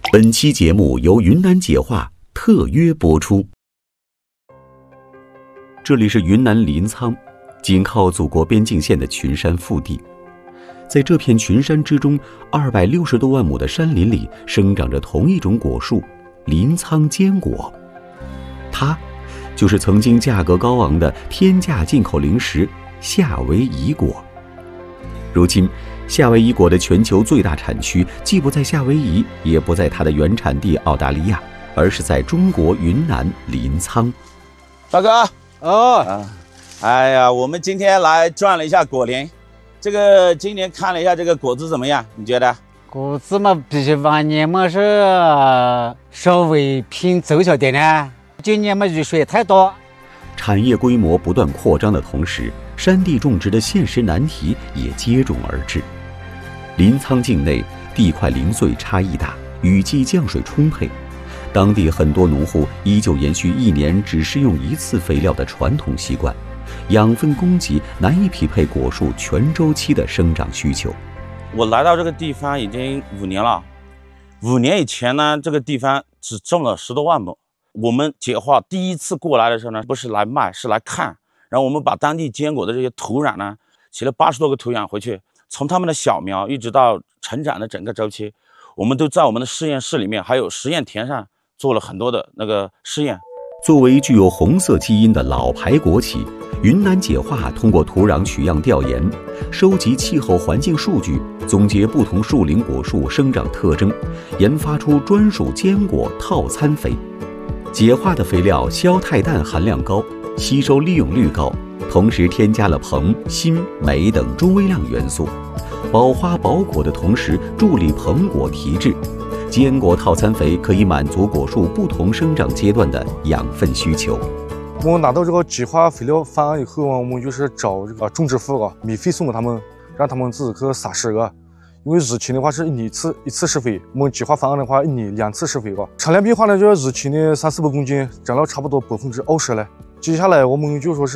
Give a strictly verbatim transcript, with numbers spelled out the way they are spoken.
本期节目由云南解化特约播出。这里是云南临沧，紧靠祖国边境线的群山腹地。在这片群山之中，二百六十多万亩的山林里生长着同一种果树——临沧坚果。它就是曾经价格高昂的天价进口零食夏威夷果。如今，夏威夷果的全球最大产区既不在夏威夷，也不在它的原产地澳大利亚，而是在中国云南临沧。 大哥， 哦， 啊，哎呀，我们今天来转了一下果林，这个今年看了一下这个果子怎么样？你觉得？ 果子嘛，比起往年嘛是稍微偏走小点呢。今年嘛雨水太多， 产业规模不断扩张的同时，山地种植的现实难题也接踵而至。临沧境内地块零碎，差异大，雨季降水充沛，当地很多农户依旧延续一年只施用一次肥料的传统习惯，养分供给难以匹配果树全周期的生长需求。 我来到这个地方已经五年了，五年以前呢，这个地方只种了十多万亩。我们解化第一次过来的时候呢，不是来卖，是来看。然后我们把当地坚果的这些土壤呢，起了八十多个土壤回去，从他们的小苗一直到成长的整个周期，我们都在我们的实验室里面，还有实验田上做了很多的那个试验。 作为具有红色基因的老牌国企，云南解化通过土壤取样调研，收集气候环境数据，总结不同树龄果树生长特征，研发出专属坚果套餐肥。解化的肥料硝肽氮含量高，吸收利用率高，同时添加了硼、锌、镁等中微量元素，保花保果的同时助力膨果提质。坚果套餐肥可以满足果树不同生长阶段的养分需求。 我拿到这个解化肥料方案以后啊，我们就是找这个种植户啊，免费送给他们，让他们自己去撒施个。因为日前的话是一年一次一次施肥，我们解化方案的话一年两次施肥个。产量变化呢，就是日前的三四百公斤，涨了差不多百分之二十了。接下来我们就说是